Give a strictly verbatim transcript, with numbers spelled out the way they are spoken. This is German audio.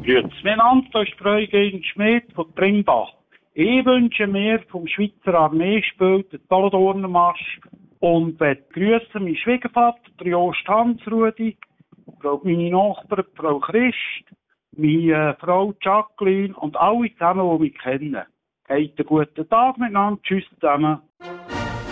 Grüezi miteinander, das ist Bräugin Schmidt von Trimbach. Ich wünsche mir vom Schweizer Armeespiel den Solothurnermarsch und möchte grüßen meinen Schwiegervater, den Jost Hansrudi, meine Nachbarn, Frau Christ, meine Frau Jacqueline und alle zusammen, die mich kennen. Habt einen guten Tag miteinander. Tschüss zusammen.